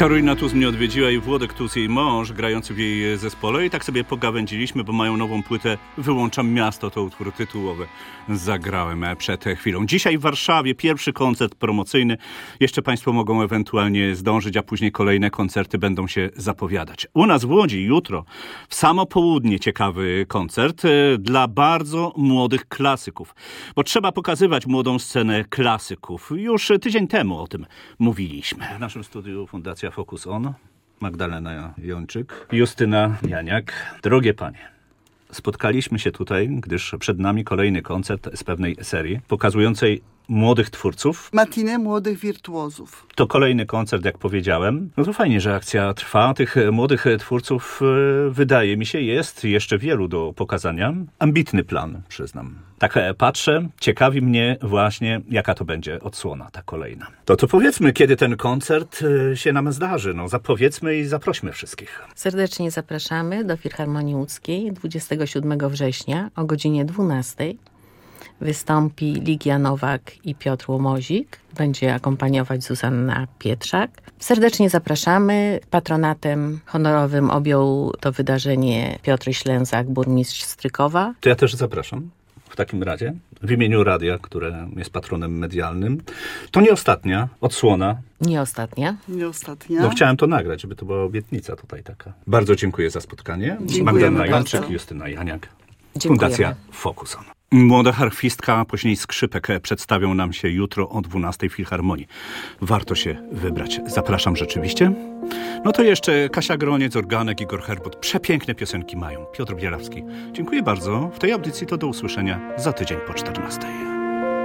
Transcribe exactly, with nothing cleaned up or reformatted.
Karolina Tuz mnie odwiedziła i Włodek Tuz, jej mąż, grający w jej zespole, i tak sobie pogawędziliśmy, bo mają nową płytę Wyłączam miasto, to utwór tytułowy zagrałem przed chwilą. Dzisiaj w Warszawie pierwszy koncert promocyjny. Jeszcze Państwo mogą ewentualnie zdążyć, a później kolejne koncerty będą się zapowiadać. U nas w Łodzi jutro w samo południe ciekawy koncert dla bardzo młodych klasyków, bo trzeba pokazywać młodą scenę klasyków. Już tydzień temu o tym mówiliśmy. W naszym studiu Fundacja Focus On, Magdalena Jończyk, Justyna Janiak. Drogie panie, spotkaliśmy się tutaj, gdyż przed nami kolejny koncert z pewnej serii pokazującej młodych twórców. Matinę młodych wirtuozów. To kolejny koncert, jak powiedziałem. No to fajnie, że akcja trwa. Tych młodych twórców, wydaje mi się, jest jeszcze wielu do pokazania. Ambitny plan, przyznam. Tak patrzę, ciekawi mnie właśnie, jaka to będzie odsłona, ta kolejna. To to powiedzmy, kiedy ten koncert się nam zdarzy. No zapowiedzmy i zaprośmy wszystkich. Serdecznie zapraszamy do Filharmonii Łódzkiej dwudziestego siódmego września o godzinie dwunastej. Wystąpi Ligia Nowak i Piotr Łomozik. Będzie akompaniować Zuzanna Pietrzak. Serdecznie zapraszamy. Patronatem honorowym objął to wydarzenie Piotr Ślęzak, burmistrz Strykowa. To ja też zapraszam. W takim razie, w imieniu radia, które jest patronem medialnym. To nie ostatnia odsłona. Nie ostatnia. Nie ostatnia. No chciałem to nagrać, żeby to była obietnica tutaj taka. Bardzo dziękuję za spotkanie. Dziękujemy Magdalena Jończyk, bardzo. Justyna Janiak. Dziękujemy. Fundacja Focus On. Młoda harfistka, a później skrzypek przedstawią nam się jutro o dwunastej w Filharmonii. Warto się wybrać. Zapraszam rzeczywiście. No to jeszcze Kasia Groniec, organek, Igor Herbut. Przepiękne piosenki mają. Piotr Bielawski. Dziękuję bardzo. W tej audycji to do usłyszenia za tydzień po czternastej.